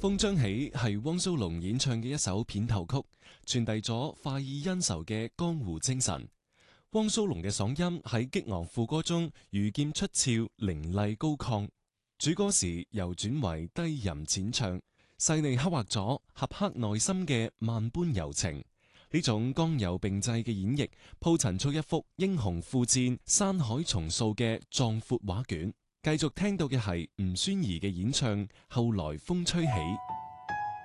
風將起係汪蘇泷演唱嘅一首片頭曲，傳遞咗快意恩仇嘅江湖精神。汪蘇泷嘅嗓音喺激昂副歌中如劍出鞘，凌厲高亢。主歌時又轉為低吟淺唱，細膩刻畫咗俠客內心嘅萬般柔情。呢種剛柔並濟嘅演繹，鋪陳出一幅英雄赴戰、山海重塑嘅壯闊畫卷。繼續聽到嘅係吳宣儀嘅演唱《後來風吹起》。